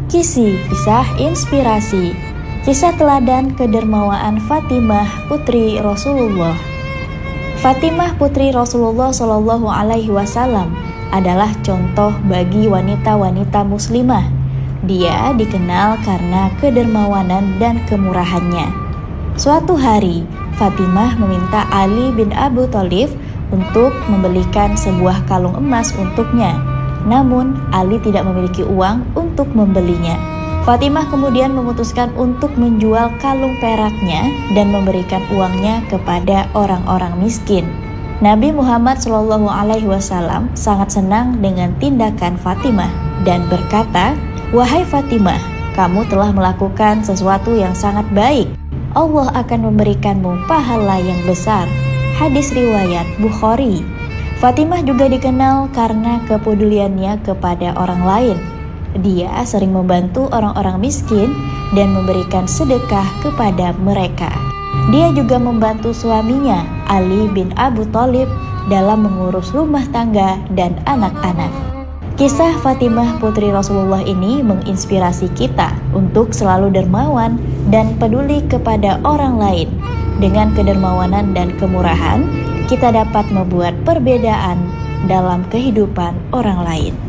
Kisi kisah inspirasi. Kisah teladan kedermawaan Fatimah putri Rasulullah. Fatimah putri Rasulullah Shallallahu Alaihi Wasallam adalah contoh bagi wanita-wanita muslimah. Dia dikenal karena kedermawanan dan kemurahannya. Suatu hari, Fatimah meminta Ali bin Abu Thalib untuk membelikan sebuah kalung emas untuknya. Namun, Ali tidak memiliki uang untuk membelinya. Fatimah kemudian memutuskan untuk menjual kalung peraknya dan memberikan uangnya kepada orang-orang miskin. Nabi Muhammad SAW sangat senang dengan tindakan Fatimah dan berkata, "Wahai Fatimah, kamu telah melakukan sesuatu yang sangat baik. Allah akan memberikanmu pahala yang besar." Hadis riwayat Bukhari. Fatimah juga dikenal karena kepeduliannya kepada orang lain. Dia sering membantu orang-orang miskin dan memberikan sedekah kepada mereka. Dia juga membantu suaminya, Ali bin Abu Thalib, dalam mengurus rumah tangga dan anak-anak. Kisah Fatimah putri Rasulullah ini menginspirasi kita untuk selalu dermawan dan peduli kepada orang lain. Dengan kedermawanan dan kemurahan, kita dapat membuat perbedaan dalam kehidupan orang lain.